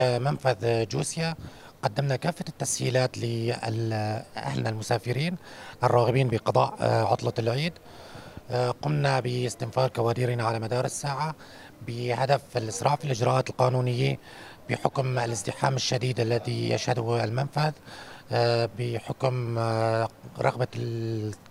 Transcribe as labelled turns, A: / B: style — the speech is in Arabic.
A: منفذ جوسيا قدمنا كافة التسهيلات لأهلنا المسافرين الراغبين بقضاء عطلة العيد. قمنا باستنفار كوادرنا على مدار الساعة بهدف الإسراع في الإجراءات القانونية بحكم الازدحام الشديد الذي يشهده المنفذ، بحكم رغبة